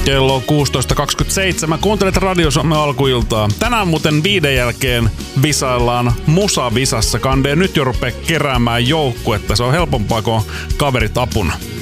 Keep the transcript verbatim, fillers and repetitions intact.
Kello on kuusitoista kaksikymmentäseitsemän. Kuuntelet Radio Suomen alkuiltaa. Tänään muuten viiden jälkeen visaillaan Musa-visassa. Kandee nyt jo rupee keräämään joukkuetta. Se on helpompaa, kun on kaverit apuna.